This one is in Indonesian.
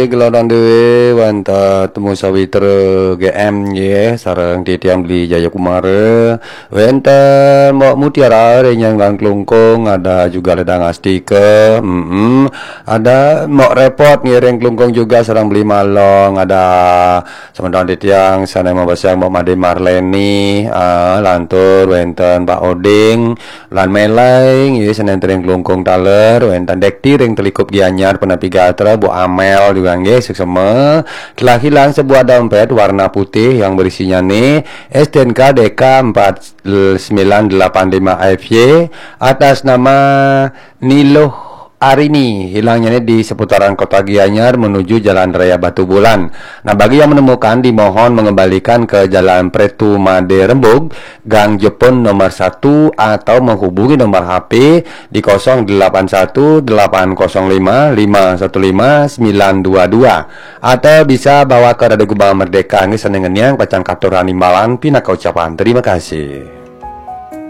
Gelodong dewe wanta temu sawitra GM ye sareng titiang beli Jayakumara wenten mau mutiara yang lang klungkung ada juga ledang astika ada mau repot ngiring klungkung juga sareng beli malong ada sementara titiang sana mau basang mau Made Marleni lantur wenten Pak Oding lan meleng ye senen tering klungkung taler wenten dekti ring telikup gianyar penapi gatra Bu Amel juga nggih seksema telah hilang sebuah dompet warna putih yang berisinya nih STNK DK 4985FY atas nama Niloh Arini. Hilangnya di seputaran kota Gianyar menuju Jalan Raya Batu Bulan. Nah, bagi yang menemukan dimohon mengembalikan ke Jalan Pretu Made Rembug, Gang Jepun nomor 1 atau menghubungi nomor HP di 081805515922 atau bisa bawa ke Radio Gebang Merdeka ini senengan yang pacan katuran imbalan pinaka ucapan terima kasih.